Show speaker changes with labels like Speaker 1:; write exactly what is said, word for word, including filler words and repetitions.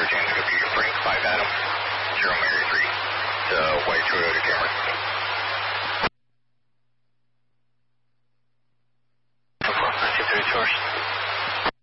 Speaker 1: James Computer Frank, five Adam, zero Mary three, to white Toyota Camry. nine two three Source.